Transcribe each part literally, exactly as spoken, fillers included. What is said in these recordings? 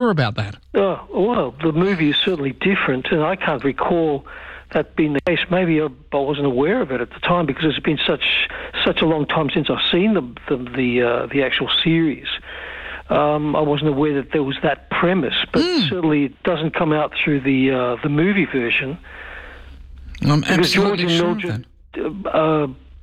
more about that. Oh, well, the movie is certainly different, and I can't recall that being the case. Maybe I wasn't aware of it at the time because it's been such such a long time since I've seen the the the, uh, the actual series. Um, I wasn't aware that there was that premise, but mm. certainly it doesn't come out through the uh, the movie version. I'm absolutely sure of that. Uh,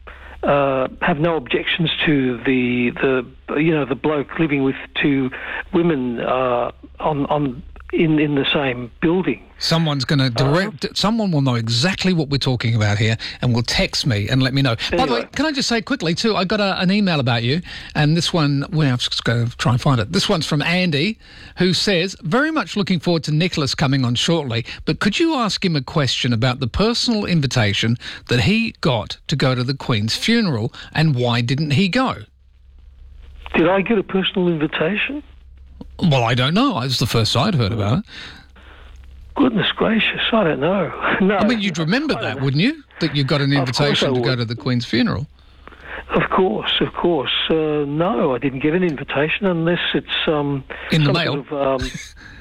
uh, have no objections to the the you know the bloke living with two women uh, on on in in the same building. Someone's going to direct. Uh, someone will know exactly what we're talking about here, and will text me and let me know. Anyway. By the way, can I just say quickly too? I got a, an email about you, and this one. Well, I'm just going to try and find it. This one's from Andy, who says, "Very much looking forward to Nicholas coming on shortly. But could you ask him a question about the personal invitation that he got to go to the Queen's funeral, and why didn't he go?" Did I get a personal invitation? Well, I don't know. It's the first I'd heard about it. Goodness gracious, I don't know. No, I mean, you'd remember that, wouldn't you? That you got an invitation to go to the Queen's funeral. Of course, of course. Uh, no, I didn't get an invitation unless it's um, in the some mail. Sort of, um,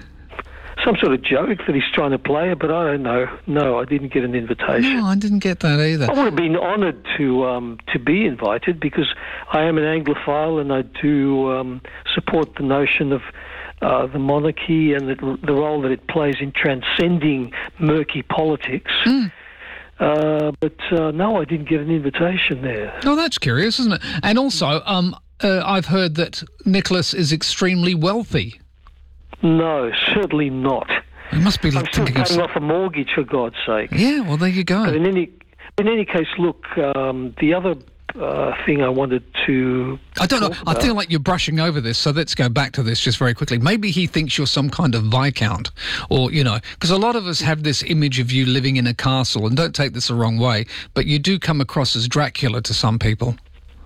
some sort of joke that he's trying to play, but I don't know. No, I didn't get an invitation. No, I didn't get that either. I would have been honoured to um, to be invited because I am an Anglophile and I do um, support the notion of Uh, the monarchy and the, the role that it plays in transcending murky politics. Mm. Uh, but uh, no, I didn't get an invitation there. Oh, that's curious, isn't it? And also, um, uh, I've heard that Nicholas is extremely wealthy. No, certainly not. He must be I'm still thinking paying of... off a mortgage, for God's sake. Yeah, well, there you go. But in any, in any case, look, um, the other Uh, thing I wanted to I don't know. about. I feel like you're brushing over this, so let's go back to this just very quickly. Maybe he thinks you're some kind of Viscount, or, you know, because a lot of us have this image of you living in a castle, and don't take this the wrong way, but you do come across as Dracula to some people.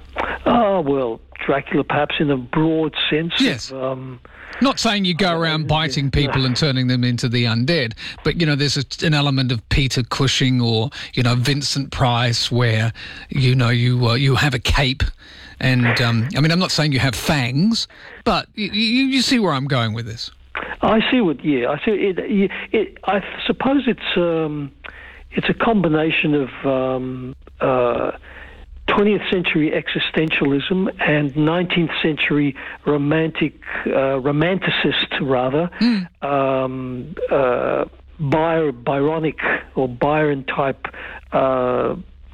Oh, well, Dracula perhaps in a broad sense. Yes. Of, um, Not saying you go around biting people and turning them into the undead, but, you know, there's a, an element of Peter Cushing or, you know, Vincent Price where, you know, you uh, you have a cape and, um, I mean, I'm not saying you have fangs, but you, you, you see where I'm going with this. I see what, yeah, I see it. it, it I suppose it's, um, it's a combination of um, uh, twentieth century existentialism and nineteenth century romantic, uh, romanticist rather, mm. um, uh, By- Byronic or Byron type uh,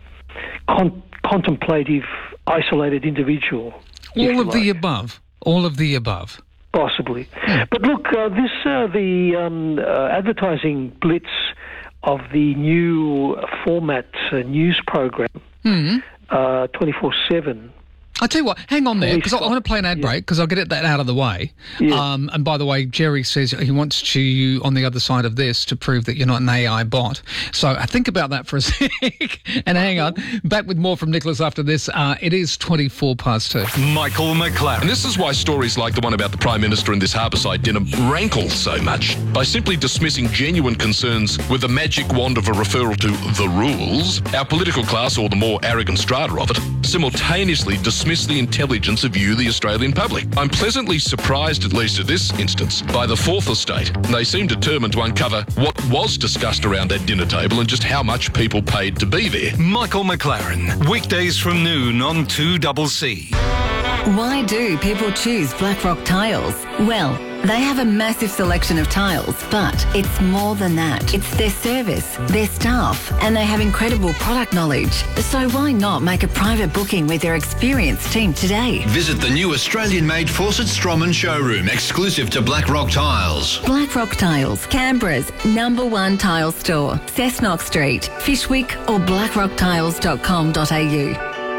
con- contemplative, isolated individual. All of like. the above. All of the above. Possibly. Mm. But look, uh, this, uh, the um, uh, advertising blitz of the new format uh, news program, mm. Uh, twenty-four seven. I'll tell you what, hang on there, because I want to play an ad yeah. break, because I'll get it, that out of the way. Yeah. Um, and by the way, Jerry says he wants you on the other side of this to prove that you're not an A I bot. So I think about that for a sec. And hang on, back with more from Nicholas after this. Uh, it is twenty-four past two. Michael McLaren. And this is why stories like the one about the Prime Minister and this Harbourside dinner rankle so much. By simply dismissing genuine concerns with the magic wand of a referral to the rules, our political class, or the more arrogant strata of it, simultaneously dismiss the intelligence of you, the Australian public. I'm pleasantly surprised, at least in this instance, by the Fourth Estate. They seem determined to uncover what was discussed around that dinner table and just how much people paid to be there. Michael McLaren, weekdays from noon on two C C. Why do people choose Blackrock Tiles? Well, they have a massive selection of tiles, but it's more than that. It's their service, their staff, and they have incredible product knowledge. So why not make a private booking with their experienced team today? Visit the new Australian-made Fawcett Stroman showroom, exclusive to Blackrock Tiles. Blackrock Tiles, Canberra's number one tile store. Cessnock Street, Fishwick or blackrock tiles dot com dot a u.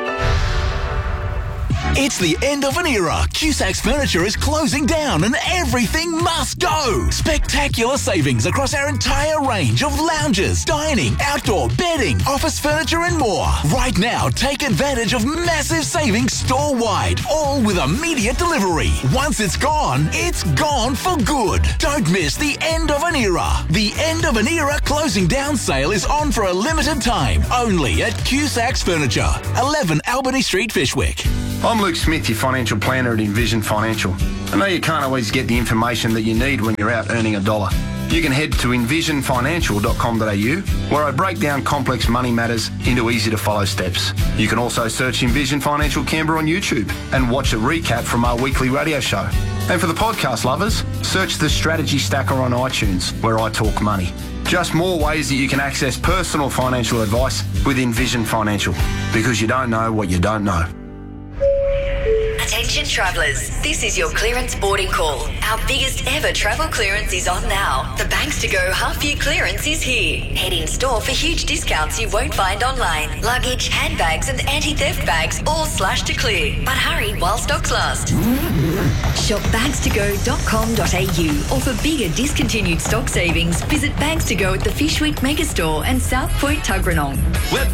It's the end of an era. Cusac's Furniture is closing down and everything must go. Spectacular savings across our entire range of lounges, dining, outdoor, bedding, office furniture and more. Right now, take advantage of massive savings store-wide, all with immediate delivery. Once it's gone, it's gone for good. Don't miss the end of an era. The end of an era closing down sale is on for a limited time, only at Cusac's Furniture, eleven Albany Street, Fishwick. I'm Luke Smith, your financial planner at Envision Financial. I know you can't always get the information that you need when you're out earning a dollar. You can head to envision financial dot com dot a u, where I break down complex money matters into easy-to-follow steps. You can also search Envision Financial Canberra on YouTube and watch a recap from our weekly radio show. And for the podcast lovers, search the Strategy Stacker on iTunes, where I talk money. Just more ways that you can access personal financial advice with Envision Financial, because you don't know what you don't know. Attention travellers, this is your clearance boarding call. Our biggest ever travel clearance is on now. The Banks to Go half year clearance is here. Head in store for huge discounts you won't find online. Luggage, handbags and anti-theft bags all slashed to clear. But hurry while stocks last. Shop banks to go dot com dot a u, or for bigger discontinued stock savings, visit Banks to Go at the Fish Week Megastore and South Point Tuggeranong. Let